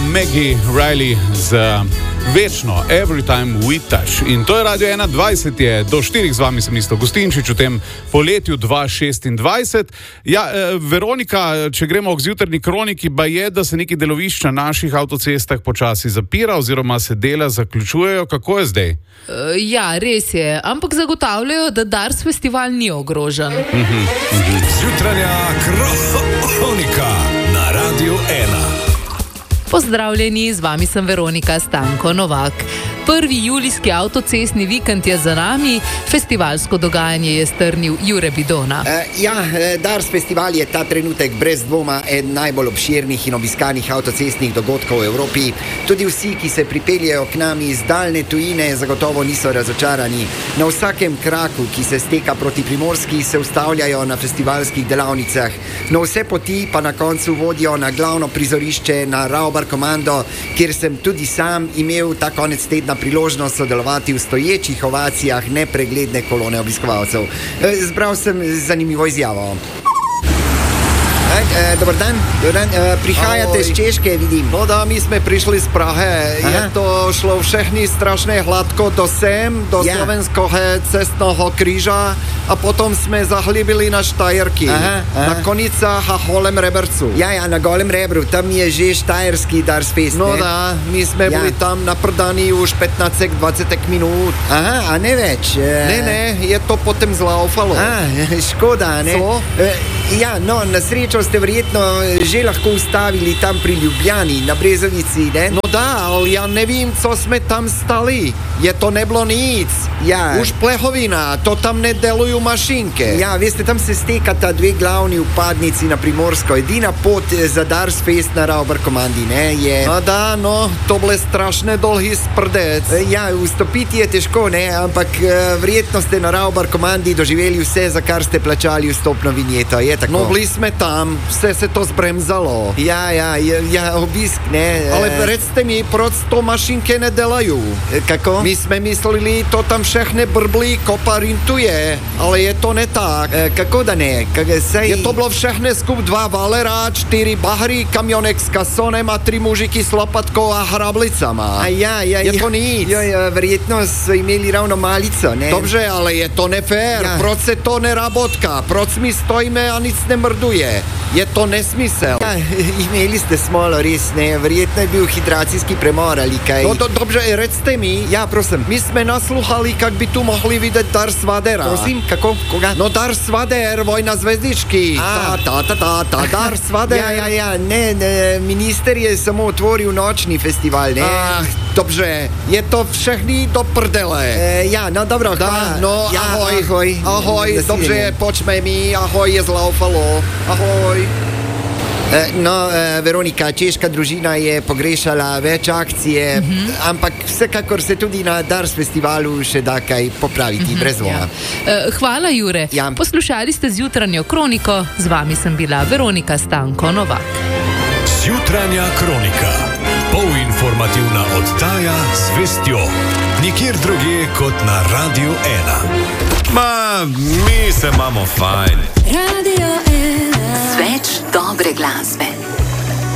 Maggie Riley z večno Every Time We Touch. In to je Radio 21, je do 4 z vami sem Isto Gustinčič v tem poletju 2026. Ja, Veronika, če gremo k zjutrajni kroniki, ba je, da se neki delovišča na naših avtocestah počasi zapira oziroma se dela zaključujejo. Kako je zdaj? Ja, res je, ampak zagotavljajo, da Dars festival ni ogrožen. Zjutranja kronika na Radio 1. Pozdravljeni, z vami sem Veronika Stanko Novak. 1. julijski avtocestni vikend je za nami, festivalsko dogajanje je strnil Jure Bidona. Dars festival je ta trenutek brez dvoma eden najbolj obširnih in obiskanih avtocestnih dogodkov v Evropi. Tudi vsi, ki se pripeljejo k nam iz daljne tujine, zagotovo niso razočarani. Na vsakem kraku, ki se steka proti Primorski, se ustavljajo na festivalskih delavnicah. No, vse poti pa na koncu vodijo na glavno prizorišče na Raubarkommando, kjer sem tudi sam imel ta konec tedna priložnost sodelovati v stoječih ovacijah nepregledne kolone obiskovalcev. Zbral sem zanimivo izjavo. Dobar dan, prihajate iz Češke, vidim. No da, mi sme prišli z Prahe. Je to šlo všechny strašne hladko do slovenského cestného kríža a potom sme zahlibili na Štajerky. Na Konicách a Holem Rebercu. Ja, na Golem Rebru, tam je že štajerský Dars Fest. No da, my sme boli tam naprdaní už 15-20 minút. A ne več. Ne, je to potom zlaufalo. Škoda, ne? Co? Na srečo ste verjetno že lahko ustavili tam pri Ljubljani, na Brezovici, ne? No da, ale ja nevím, co sme tam stali. Je to neblo nic. Ja. Už plehovina, to tam ne delujú mašinke. Ja, veste, tam se stekata dve glavni upadnici na Primorsko. Edina pot za Dars Fest na Raubarkommandi, ne, je... A da, no, to ble strašne dolhý sprdec. Ja, vstopiti je težko, ne, ampak verjetno ste na Raubarkommandi doživeli vse, za kar ste plačali vstopno vinjeto, je tako? No, bli sme tam, vse se to zbremzalo. Ja, obisk, ne. Ale recte mi, proč to mašinke ne delajú? Kako? My sme mysleli, to tam všechny brblí koparintuje, ale je to ne tak. Kako da ne? Je to bylo všechny skup 2 valera, 4 bahry, kamionek s kasonem a 3 mužiky s lopatkou a hrablicama. Je to nic. Verjetno so imeli ravno malico, ne? Dobře, ale je to nefér. Ja. Proč se to nerabotka? Proč mi stojíme a nic nemrduje? Je to nesmysel. Ja, imeli ste smolo, res, ne? Verjetno je bil hidracijski premor ali kaj. No dobře, recte mi. Ja, prosim. My sme nasluchali, kak by tu mohli vidět Dars Vadera. Prosím, kako? Koga? No Dars Vader, Vojna z hvězdičky. Dars Vader. Ja, ne, minister je samo otvoril nočni festival, ne? Dobře, je to všechny do prdele. Ja, no dobro, hvala. No, ja, ahoj. Ahoj, dobře, počme mi, ahoj, je zlaufalo. Ahoj. Veronika, češka družina je pogrešala več akcije, ampak vsekakor se tudi na Dars festivalu še da kaj popraviti, brez dvoma. Hvala, Jure. Ja. Poslušali ste zjutranjo kroniko, z vami sem bila Veronika Stanko Novak. Zjutranja kronika. Polinformativna oddaja z vestjo. Nikjer drugje kot na Radio 1. Mi se imamo fajn. Radio 1. Več dobre glasbe.